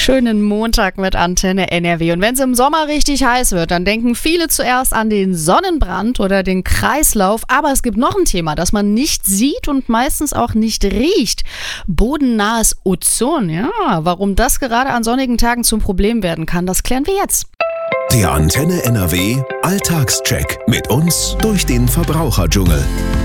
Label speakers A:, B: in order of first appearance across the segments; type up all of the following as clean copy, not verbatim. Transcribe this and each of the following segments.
A: Schönen Montag mit Antenne NRW. Und wenn es im Sommer richtig heiß wird, dann denken viele zuerst an den Sonnenbrand oder den Kreislauf. Aber es gibt noch ein Thema, das man nicht sieht und meistens auch nicht riecht. Bodennahes Ozon. Ja, warum das gerade an sonnigen Tagen zum Problem werden kann, das klären wir jetzt.
B: Der Antenne NRW Alltagscheck. Mit uns durch den Verbraucherdschungel.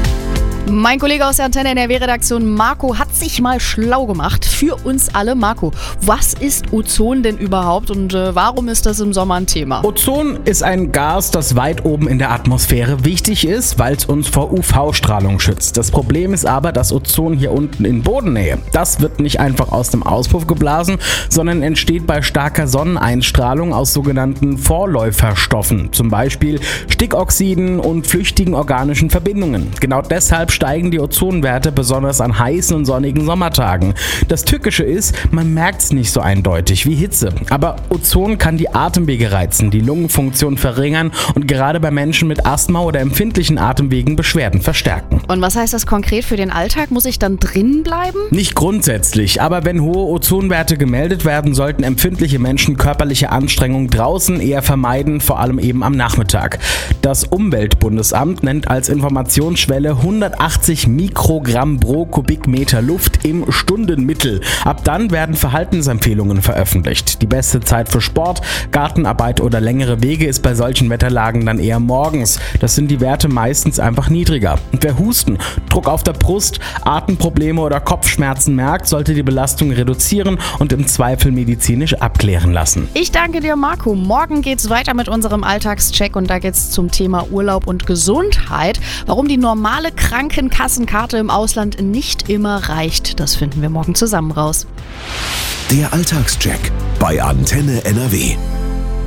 A: Mein Kollege aus der Antenne NRW-Redaktion, Marco, hat sich mal schlau gemacht für uns alle. Marco, was ist Ozon denn überhaupt und warum ist das im Sommer ein Thema?
C: Ozon ist ein Gas, das weit oben in der Atmosphäre wichtig ist, weil es uns vor UV-Strahlung schützt. Das Problem ist aber, das Ozon hier unten in Bodennähe, das wird nicht einfach aus dem Auspuff geblasen, sondern entsteht bei starker Sonneneinstrahlung aus sogenannten Vorläuferstoffen, zum Beispiel Stickoxiden und flüchtigen organischen Verbindungen. Genau deshalb steigen die Ozonwerte besonders an heißen und sonnigen Sommertagen. Das Tückische ist, man merkt es nicht so eindeutig wie Hitze. Aber Ozon kann die Atemwege reizen, die Lungenfunktion verringern und gerade bei Menschen mit Asthma oder empfindlichen Atemwegen Beschwerden verstärken.
A: Und was heißt das konkret für den Alltag? Muss ich dann drin bleiben?
C: Nicht grundsätzlich, aber wenn hohe Ozonwerte gemeldet werden, sollten empfindliche Menschen körperliche Anstrengung draußen eher vermeiden, vor allem eben am Nachmittag. Das Umweltbundesamt nennt als Informationsschwelle 180 Mikrogramm pro Kubikmeter Luft im Stundenmittel. Ab dann werden Verhaltensempfehlungen veröffentlicht. Die beste Zeit für Sport, Gartenarbeit oder längere Wege ist bei solchen Wetterlagen dann eher morgens. Das sind die Werte meistens einfach niedriger. Und wer Husten, Druck auf der Brust, Atemprobleme oder Kopfschmerzen merkt, sollte die Belastung reduzieren und im Zweifel medizinisch abklären lassen.
A: Ich danke dir, Marco. Morgen geht's weiter mit unserem Alltagscheck und da geht's zum Thema Urlaub und Gesundheit. Warum die normale Krankenkassenkarte im Ausland nicht immer reicht, das finden wir morgen zusammen raus.
B: Der Alltagscheck bei Antenne NRW.